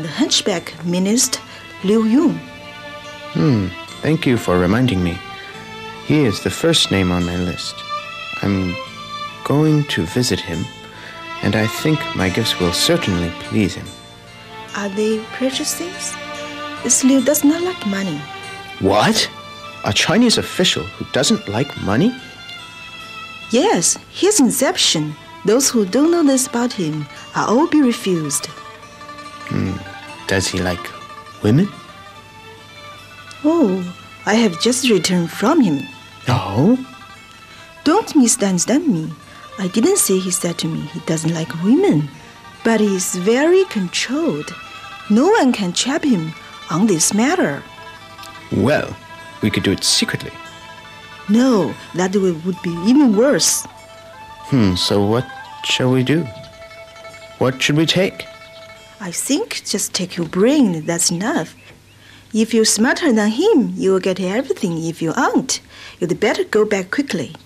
the hunchback minister Liu Yun. Thank you for reminding me. He is the first name on my list. I'm going to visit him, and I think my gifts will certainly please him. Are they precious things? This Liu does not like money. What? A Chinese official who doesn't like money? Yes, his inception. Those who don't know this about him are all be refused. Does he like women? Oh, I have just returned from him. Oh? Don't misunderstand me. I didn't say he said to me he doesn't like women, but he is very controlled. No one can trap him on this matter. Well, we could do it secretly. No, that would be even worse. So what shall we do? What should we take? I think just take your brain, that's enough. If you're smarter than him, you will get everything. If you aren't, you'd better go back quickly.